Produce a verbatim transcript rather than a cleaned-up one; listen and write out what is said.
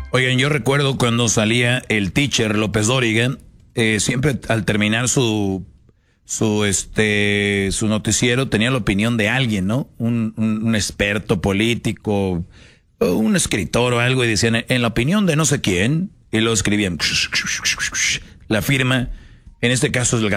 Oigan, yo recuerdo cuando salía el teacher López Dóriga, eh, siempre al terminar su su este su noticiero tenía la opinión de alguien, ¿no? Un, un, un experto político, un escritor o algo, y decían, en la opinión de no sé quién, y lo escribían la firma, en este caso es el